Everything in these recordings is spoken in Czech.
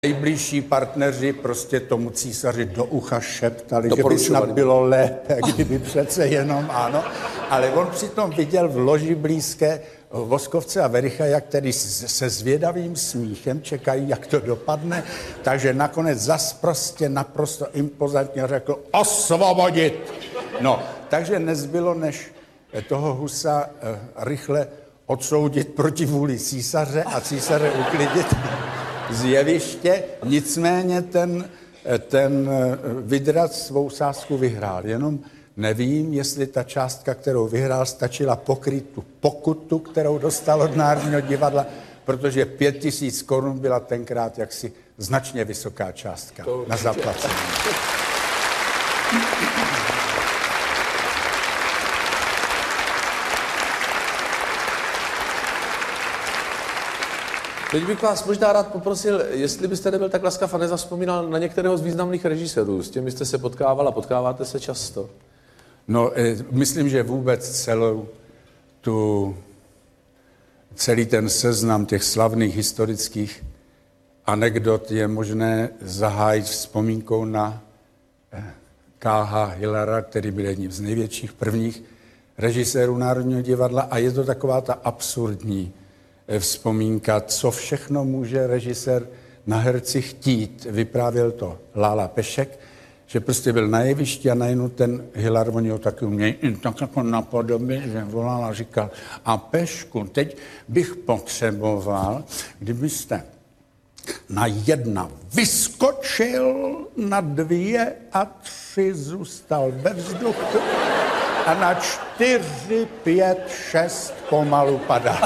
Nejbližší partneři prostě tomu císaři do ucha šeptali, že by snad bylo lépe, kdyby přece jenom ano. Ale on přitom viděl v loži blízké Voskovce a Wericha, jak tedy se zvědavým smíchem čekají, jak to dopadne. Takže nakonec zas prostě naprosto impozantně řekl osvobodit. No, takže nezbylo, než toho Husa rychle odsoudit proti vůli císaře a císaře uklidit z jeviště. Nicméně ten Vydrat svou sázku vyhrál. Jenom nevím, jestli ta částka, kterou vyhrál, stačila pokryt tu pokutu, kterou dostal od Národního divadla, protože 5 000 korun byla tenkrát jaksi značně vysoká částka na zaplacení. Teď bych vás možná rád poprosil, jestli byste nebyl tak laskav a nezavzpomínal na některého z významných režisérů. S těmi jste se potkával a potkáváte se často. No, myslím, že vůbec celý ten seznam těch slavných historických anekdot je možné zahájit vzpomínkou na K.H. Hillara, který byl jedním z největších prvních režisérů Národního divadla a je to taková ta absurdní vzpomínka, co všechno může režisér na herci chtít. Vyprávěl to Lála Pešek, že prostě byl na jevišti a najednou ten Hilar, oni ho taky umějí tak jako napodobit, že volal a říkal, a Pešku, teď bych potřeboval, kdybyste na 1 vyskočil, na 2 a 3 zůstal ve vzduchu a na 4, 5, 6 pomalu padal.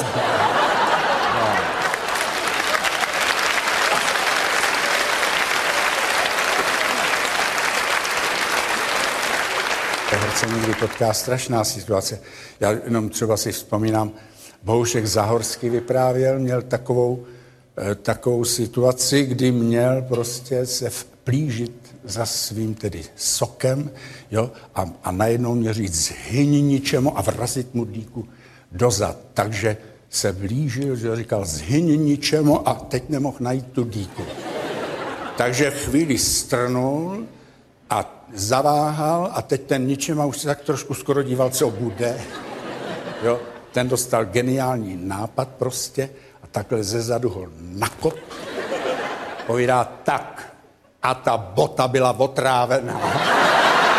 Se někdy potká strašná situace. Já jenom třeba si vzpomínám, Bohušek Zahorský vyprávěl, měl takovou situaci, kdy měl prostě se vplížit za svým tedy sokem, jo, a najednou měl říct zhyni ničemu a vrazit mu dýku dozad. Takže se blížil, že říkal zhyni ničemu a teď nemohl najít tu dýku. Takže chvíli strnul a zaváhal a teď ten ničema už se tak trošku skoro díval, co bude. Jo, ten dostal geniální nápad prostě a takhle zezadu ho nakop. Povídá tak a ta bota byla otrávená.